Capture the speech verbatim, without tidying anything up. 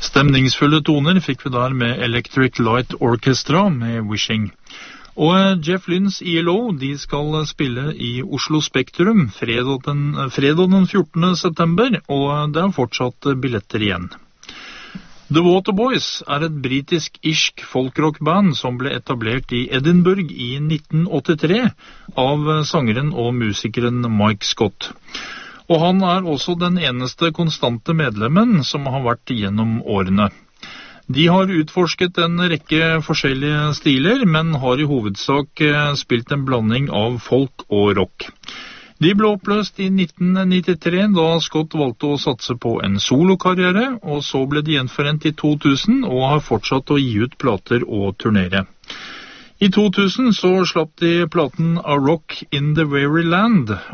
Stemningsfulle toner fikk vi der med Electric Light Orchestra med Wishing. Og Jeff Lynne's E L O, de skal spille i Oslo Spektrum fredag den, fredag den fjortende september, og det er fortsatt billetter igjen. The Waterboys er et britisk-irsk folkrockband som ble etablert i Edinburgh i nitten åttitre av sangeren og musikeren Mike Scott. Og han er også den eneste konstante medlemmen som har vært gjennom årene. De har utforsket en rekke forskjellige stiler, men har i hovedsak spilt en blanding av folk og rock. De ble oppløst i nitten nittitre, da Scott valgte å satse på en solokarriere, og så ble de gjenforent i to tusen, og har fortsatt å gi ut plater og turnere. I to tusen så slapp de platen A Rock in the Weary Land,